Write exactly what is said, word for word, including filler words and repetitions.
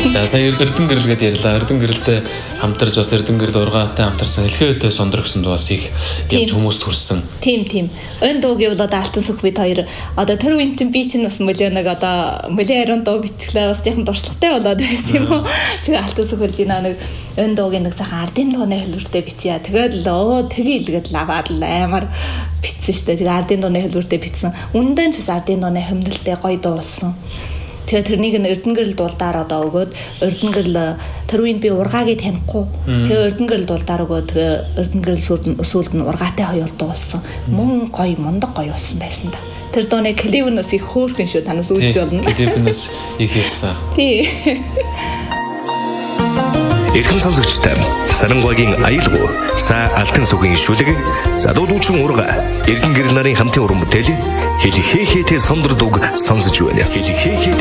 За сая Эрдэнэ гэрэл гэдээ ярьлаа. Эрдэнэ гэрэлтэй хамтарч бас Эрдэнэ гэрэл ургаатай хамтарсан Элхээтэй сондрог гэсэн дуу бас их явж хүмүүст хүрсэн. Тийм тийм. Өн дуугийн бол одоо Алтан сүх бид хоёр одоо тэр үн чинь би чинь бас мөлөө нэг одоо мөлөө ариун дуу бичглээ бас жоохон дуршлагтай болоод байсан юм уу. Тэгээ Алтан сүх хэлж ийна нэг өн дуугийн нэг сайхан ардын дууны хэлбэртэй бичье. Тэгээд л өө тэгээл гээд лаваад л аймаар бичсэн шүү дээ. Тэгээ ардын дууны хэлбэртэй бичсэн. Үндэн ч бас ардын дууны хэмнэлтэй гоё дуусан. Тэгээ тэрнийг нь Эрдэнэ гэрэл дуулдаар одоо өгөөд Эрдэнэ гэрэл тэр үенд би ургаагийн танихгүй. Тэгээ Эрдэнэ гэрэл дуулдаар өгөөд тэгээ Эрдэнэ гэрэл сүүлд нь ургаатай хоёул дуулсан. Мөн гоё мундаг гоё болсон байсан да. Тэр дууны клипнээс их хөөрхөн шүү танаас үзэж болно. Клипнээс их явсан. Тий. Эрхэм сонсогчдоо Сарангагийн аюулгүй са алтан сүхийн шүлэг задуудуучин урга Эрдэнэ гэрэл нарын хамтын уран бүтээл Хэлхээхээтэй сондрог сонсож байна. Хэлхээхээтэй